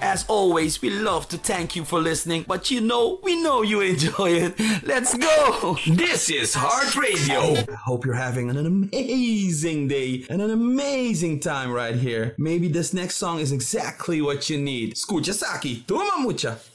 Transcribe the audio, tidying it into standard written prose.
As always, we love to thank you for listening, but we know you enjoy it. Let's go! This is Heart Radio. I hope you're having an amazing day and an amazing time right here. Maybe this next song is exactly what you need. Escucha Saki, toma mucha.